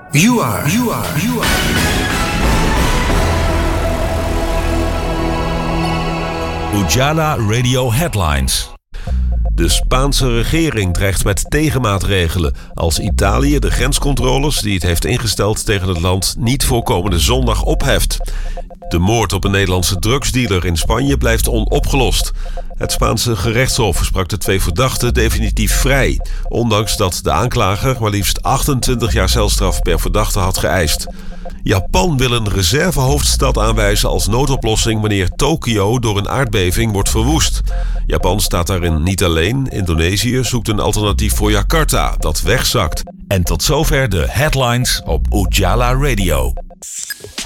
You are. Ujala Radio Headlines. De Spaanse regering dreigt met tegenmaatregelen als Italië de grenscontroles die het heeft ingesteld tegen het land niet voor komende zondag opheft. De moord op een Nederlandse drugsdealer in Spanje blijft onopgelost. Het Spaanse gerechtshof sprak de 2 verdachten definitief vrij, ondanks dat de aanklager maar liefst 28 jaar celstraf per verdachte had geëist. Japan wil een reservehoofdstad aanwijzen als noodoplossing wanneer Tokio door een aardbeving wordt verwoest. Japan staat daarin niet alleen. Indonesië zoekt een alternatief voor Jakarta, dat wegzakt. En tot zover de headlines op Ujala Radio.